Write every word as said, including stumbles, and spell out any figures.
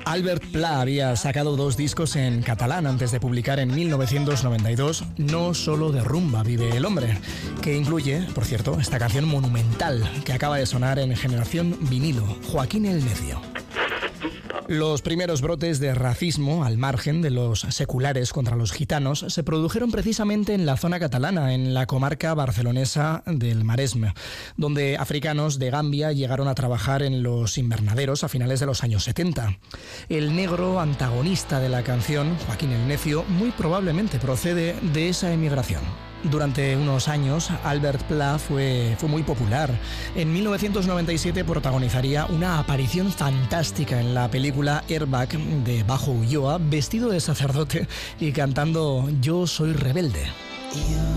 Albert Pla había sacado dos discos en catalán antes de publicar en mil novecientos noventa y dos No solo de rumba vive el hombre, que incluye, por cierto, esta canción monumental que acaba de sonar en Generación Vinilo, Joaquín el Necio. Los primeros brotes de racismo, al margen de los seculares contra los gitanos, se produjeron precisamente en la zona catalana, en la comarca barcelonesa del Maresme, donde africanos de Gambia llegaron a trabajar en los invernaderos a finales de los años setenta. El negro antagonista de la canción, Joaquín el Necio, muy probablemente procede de esa emigración. Durante unos años, Albert Pla fue, fue muy popular. En mil novecientos noventa y siete protagonizaría una aparición fantástica en la película Airbag de Bajo Ulloa, vestido de sacerdote y cantando Yo soy rebelde.